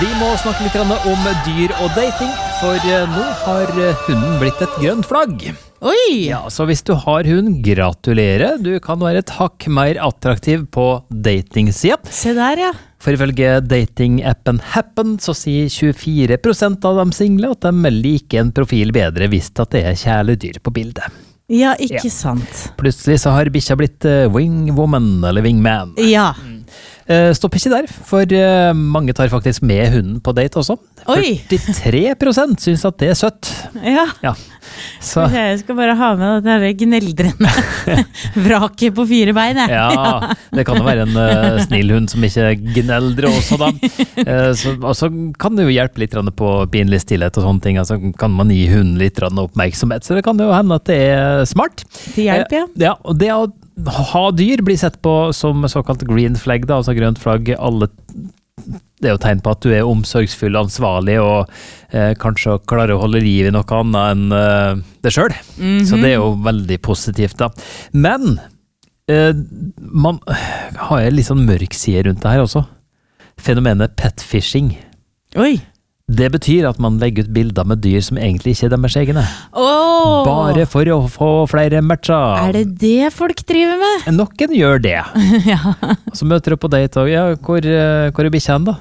Vi må snakke litt om dyr og dating, for nå har hunden blitt et grønt flagg. Oi! Ja, så hvis du har hund, gratulerer. Du kan være et hakk mer attraktiv på datingsiden. Se der, ja. For ifølge datingappen Happen så sier 24% av de single at de liker en profil bedre hvis at det er kjæledyr på bildet. Ja, ikke sant. Plutselig så har bikkja blitt wingwoman eller wingman. Ja. Stopp ikke der, for mange tar faktisk med hunden på date også. Oi! 43% synes at det er søtt. Ja. Ja. Så, Jeg skal bare ha med dette her gneldrende vraket på 4 bein. ja, det kan jo være en snill hund som ikke gneldrer også da. Og så kan det jo hjelpe litt på pinlig stillhet og sånne ting. Altså kan man gi hunden litt oppmerksomhet, så det kan jo hende at det er smart. Til hjelp, ja. Ja, og det å ha dyr blir sett på som såkalt green flag, da, altså grønt flagg. Det er jo tegn på at du er omsorgsfull, ansvarlig og kanskje klarer å holde liv i noe annet enn det selv. Så det er jo veldig positivt da. Men man har en litt sånn mørk side rundt det her også. Fenomenet petfishing. Oi! Det betyr at man legger ut bilder med dyr som egentlig ikke er deres egne. Åh! Bare for å få flere matcher. Er det det folk driver med? Noen gjør det. Ja. Så møter du på date og, ja, hvor er bikkja hen da?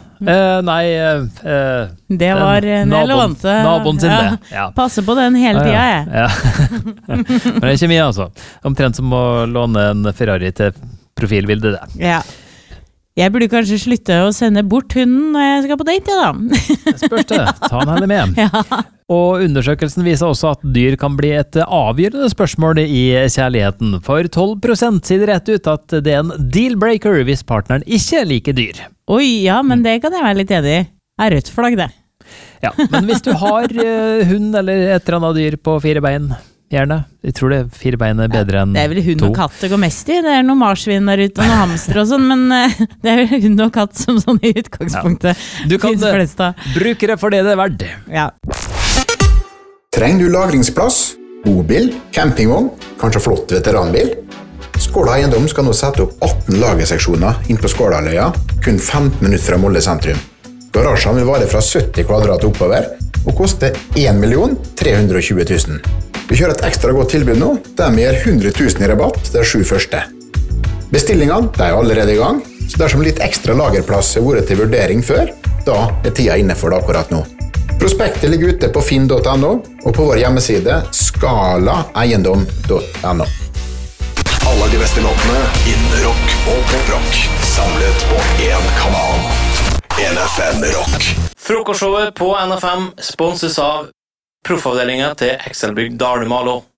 Det var en jeg lånte. Naboen sin det. Ja. Passer på den hele tiden, jeg. Ja. Men det er ikke mye altså. Omtrent som å låne en Ferrari til profilbildet det. Ja. Jeg burde kanskje slutte å sende bort hunden når jeg skal på date, ja da. Spørs det. Ta den heller med. Ja. Og undersøkelsen viser også at dyr kan bli et avgjørende spørsmål i kjærligheten. For 12% sier rett ut at det er en dealbreaker hvis partneren ikke liker dyr. Oi, ja, men det kan jeg være litt enig i. Det er rødt flagg, det. Ja, men hvis du har hund eller et eller annet dyr på 4 bein, gjerne. Jeg tror det 4 bein er bedre enn 2. Det er vel hund og katt det går mest i. Det er noen marsvin der ute og noen hamster og sånn, men det er vel hund og katt som sånn i utgangspunktet. Ja. Du kan bruke det for det det er verdt. Ja. Trenger du lagringsplass, bobil, campingvogn, kanskje flott veteranbil? Skåla Eiendom skal nå sette opp 18 lagerseksjoner inn på Skålaløya, kun 15 minutter fra Molde sentrum. Garasjen vil vare fra 70 kvadrat oppover, og koste 1.320 000. Vi kjører et ekstra godt tilbud nå, der vi gir 100 000 i rabatt de 7 første. Bestillingene er allerede i gang, så dersom litt ekstra lagerplass har vært til vurdering før, da er tida inne for det akkurat nå. Prospektet ligger ute på finn.no, og på vår hjemmeside skalaeiendom.no. Alle de beste låtene innen rock og poprock, samlet på én kanal. NFM Rock. Frokostshowet på NFM sponses av proffavdelingen til Excelbygg Dalumalo.